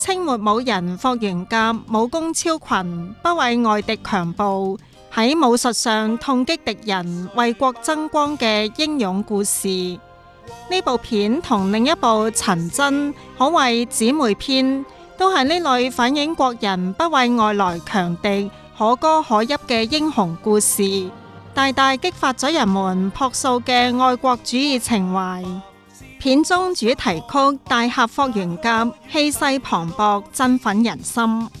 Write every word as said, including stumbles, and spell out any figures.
清末武人霍元甲武功超群，不畏外敵強暴，喺武術上痛擊敵人，為國爭光嘅英勇故事。呢部片同另一部《陳真》可謂姊妹篇，都係呢類反映國人不畏外來強敵，可歌可泣嘅英雄故事，大大激發咗人們樸素嘅愛國主義情懷。片中主題曲《大俠霍元甲》氣勢磅礴，振奮人心。